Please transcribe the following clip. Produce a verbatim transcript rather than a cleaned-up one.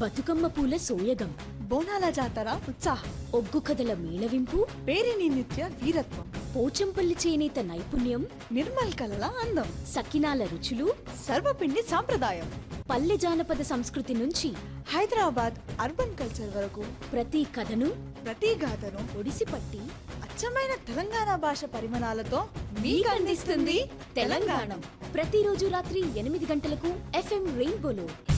బతుకమ్మ పూల సోయగం, బోనాల జాతర ఉత్సాహం, ఒగ్గు కథల మేళవింపు, పేరిని నిత్య వీరత్వం, పోచంపల్లి చేనేత నైపుణ్యం, నిర్మల్ కలల అందం, సకినాల రుచులు, సర్వపిండి సాంప్రదాయం, పల్లె జానపద సంస్కృతి నుంచి హైదరాబాద్ అర్బన్ కల్చర్ వరకు ప్రతి కథను, ప్రతి గాథను ఒడిసిపట్టి అచ్చమైన తెలంగాణ భాష పరిమాణాలతో మీకు అందిస్తుంది తెలంగాణ. ప్రతిరోజు రాత్రి ఎనిమిది గంటలకు ఎఫ్ఎం రెయిన్బోలో.